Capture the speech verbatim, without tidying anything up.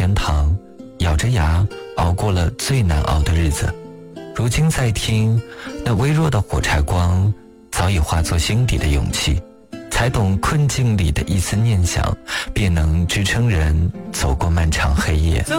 天堂，咬着牙熬过了最难熬的日子。如今再听，那微弱的火柴光早已化作心底的勇气，才懂困境里的一丝念想，便能支撑人走过漫长黑夜。